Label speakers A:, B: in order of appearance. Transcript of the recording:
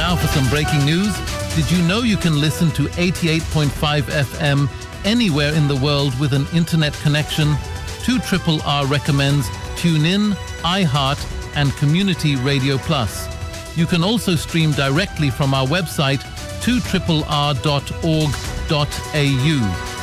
A: Now for some breaking news. Did you know you can listen to 88.5 FM anywhere in the world with an internet connection? 2RRR recommends TuneIn, iHeart and Community Radio Plus. You can also stream directly from our website 2RRR.org.au.